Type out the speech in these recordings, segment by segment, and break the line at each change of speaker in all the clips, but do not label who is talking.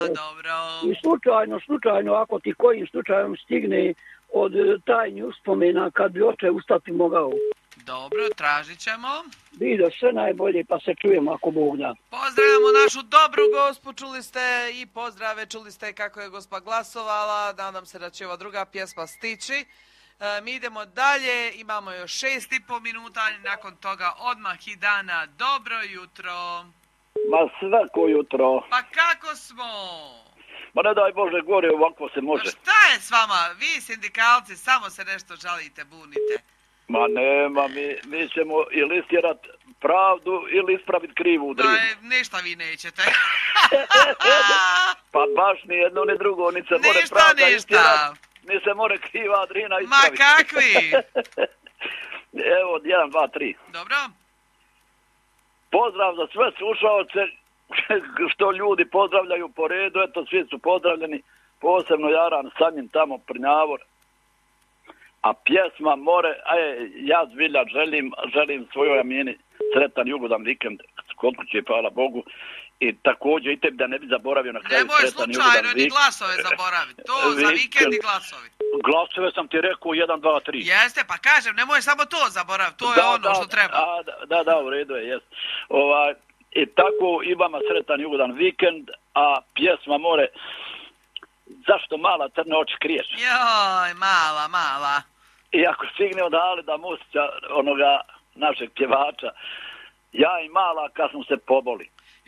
Dobro.
I slučajno, ako ti kojim slučajem stigne od tajnih uspomena, kad bi oče ustati mogao.
Dobro, tražit ćemo.
Bilo sve najbolje, pa se čujemo ako Bog da.
Pozdravljamo našu dobru gospu, čuli ste i pozdrave, čuli ste kako je gospa glasovala, nadam se da će ova druga pjesma stići. Mi idemo dalje, imamo još 6,5 minuta, nakon toga odmah i dana. Dobro jutro.
Ma svako jutro.
Pa kako smo?
Ma ne daj Bože, gore ovako se može.
Pa šta je s vama? Vi sindikalci samo se nešto žalite, bunite.
Ma nema, mi ćemo ili istjerat pravdu ili ispraviti krivu drinu.
Ništa vi nećete.
Pa baš ni jedno ni drugo, ni se more pravda istjerat, ni se more kriva drina ispraviti.
Ma kakvi?
Evo, 1, 2, 3.
Dobro.
Pozdrav za sve slušaoce, što ljudi pozdravljaju po redu, eto svi su pozdravljeni, posebno Jaran Sanjin tamo Prnjavor. A pjesma More, ja zbilja želim svojoj Amini sretan i ugodan vikend kod kuće, hvala Bogu. I također i tebi da ne bi zaboravio na kraju sretan i ugodan vikend.
Nemoj slučajno ni glasove zaboraviti, to za vikend i glasovi.
Glasove sam ti rekao 1, 2, 3.
Jeste, pa kažem, nemoj samo to zaboraviti, to je ono što treba.
Da, u redu je, jest. I tako i vama sretan i ugodan vikend, a pjesma More, zašto mala crne oči kriješ?
Joj, mala.
I ako stigne od Alida Musića, onoga našeg pjevača, ja i mala kad smo se poboli.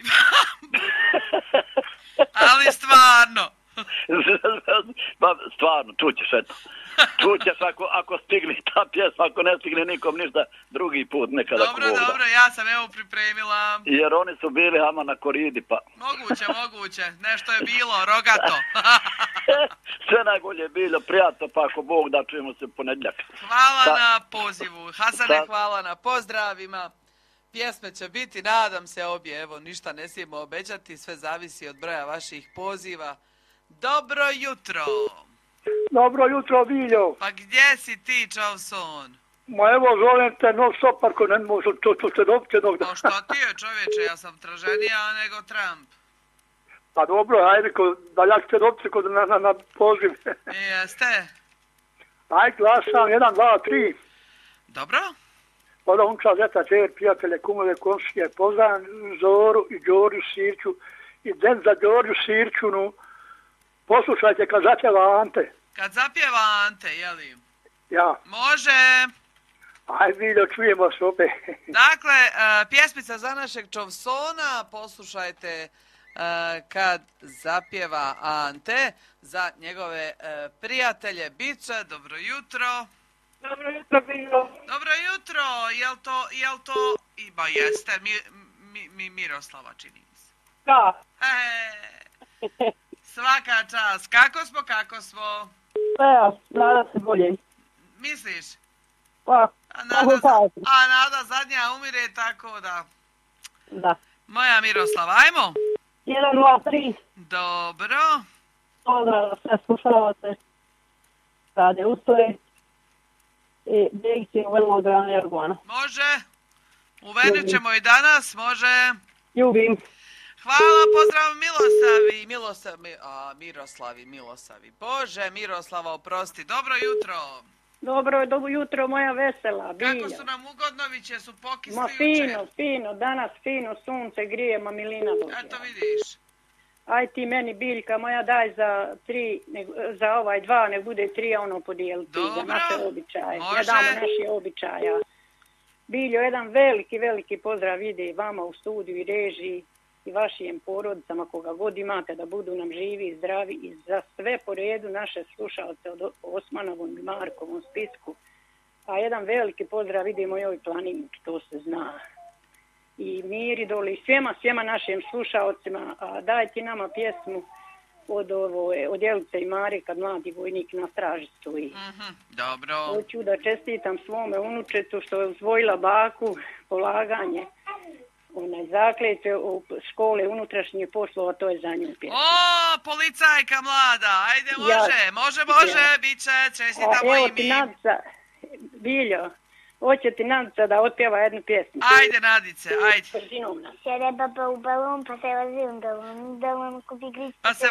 Ali stvarno.
Pa stvarno, čućeš, eto. Čućeš ako stigne ta pjesma, ako ne stigne nikom ništa, drugi put nekada.
Dobro, ja sam evo pripremila.
Jer oni su bili ama na koridi, pa.
Moguće, nešto je bilo, rogato.
Sve najbolje je bilo, prijatno, pa ako Bog da čujemo se ponedjeljak.
Hvala na pozivu, Hasane, hvala na pozdravima. Pjesme će biti, nadam se obje, evo ništa ne smijemo obećati, sve zavisi od broja vaših poziva. Dobro jutro.
Dobro jutro, Viljo.
Pa gdje si ti, Čovson?
Ma evo, zovem te non stop, ako ne možu, to se dopće dok da.
No što ti je, čovječe, ja sam traženija nego Trump.
Pa dobro, ajde, da ja ću te dopće na poziv.
Jeste.
Ajde, glasam, 1, 2, 3.
Dobro.
Onda unča zeta, čer, prijatelje, kumove, komšije, pozdravim Zoru i Đorđu Sirću i den za Đorđu Sirćunu. Poslušajte kad zapjeva Ante.
Kad zapjeva Ante, jeli?
Ja.
Može.
Ajde, Viljo, čujemo se opet.
Dakle, pjesmica za našeg Čovsona, poslušajte kad zapjeva Ante, za njegove prijatelje Biće. Dobro jutro.
Dobro jutro, Viljo.
Dobro jutro, jel to, iba jeste, Miroslava čini mi se.
Da.
Svaka čast. Kako smo?
Pa, nada se bolje.
Misliš?
Pa,
a nada zadnja umire, tako da.
Da.
Moja Miroslava, ajmo?
1, 2, 3.
Dobro.
Pozdrav sve slušalate. Rade Ustoje. I Begće u Velnograna Jorgona.
Može. Uvenit ćemo i danas, može.
Ljubim.
Hvala, pozdrav Miroslavi. Bože, Miroslava, oprosti. Dobro jutro.
Dobro jutro, moja vesela. Bilja.
Kako su nam Ugodnoviće, su pokisli
jučer? Fino, danas fino, sunce grije, ma milina Božja.
Eto vidiš.
Aj ti meni, Biljka moja, daj za 3, za 2, nek bude 3, a ono podijeliti.
Dobro,
za naše običaje.
može.
Ne damo naše običaja. Biljo, jedan veliki pozdrav ide vama u studiju i režiji i vašim porodicama, koga god imate, da budu nam živi i zdravi i za sve po redu naše slušalce od Osmanovom i Markovom spisku. A jedan veliki pozdrav ide mojoj planinki, to se zna. I Miri doli, svema našim slušalcima, a dajte nama pjesmu od Jelice i Mari kad mladi vojnik na straži stoji.
Dobro.
Hoću da čestitam svome unučetu što je usvojila baku polaganje zakletve u škole unutrašnjih poslova, to je za nju pjesma.
O, policajka mlada, ajde može, bit će, čestitamo i mi.
Biljo, hoće ti Nadica da otpjeva jednu pjesmu.
Ajde, Nadice, ajde.
Brzinom nam.
Sjede baba u balon, pa se vozim balon, kupi grič.
Pa se